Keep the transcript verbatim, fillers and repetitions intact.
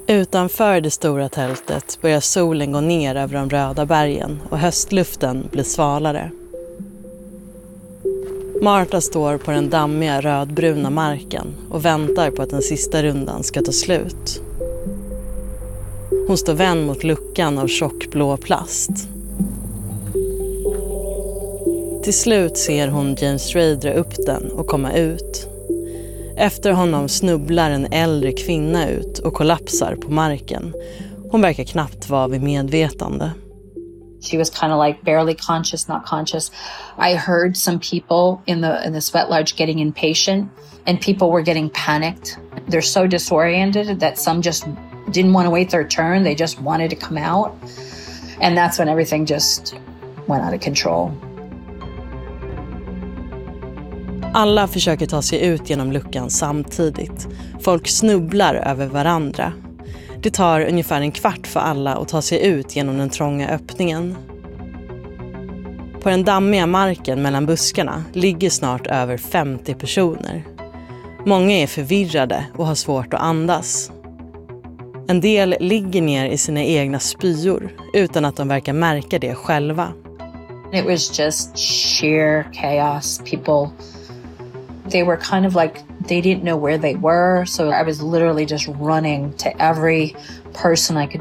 Utanför det stora tältet börjar solen gå ner över de röda bergen och höstluften blir svalare. Marta står på den dammiga rödbruna marken och väntar på att den sista rundan ska ta slut. Hon står vänd mot luckan av tjockblå plast. Till slut ser hon James Ray dra upp den och komma ut. Efter honom snubblar en äldre kvinna ut och kollapsar på marken. Hon verkar knappt vara vid medvetande. She was kind of like barely conscious, not conscious. I heard some people in the in the sweat lodge getting impatient, and people were getting panicked. They're so disoriented that some just didn't want to wait their turn. They just wanted to come out. And that's when everything just went out of control. Alla försöker ta sig ut genom luckan samtidigt. Folk snubblar över varandra. Det tar ungefär en kvart för alla att ta sig ut genom den trånga öppningen. På den dammiga marken mellan buskarna ligger snart över femtio personer. Många är förvirrade och har svårt att andas. En del ligger ner i sina egna spyor utan att de verkar märka det själva. It was just sheer chaos. People, they were kind of like, they didn't know where they were. So I was literally just running to every person I could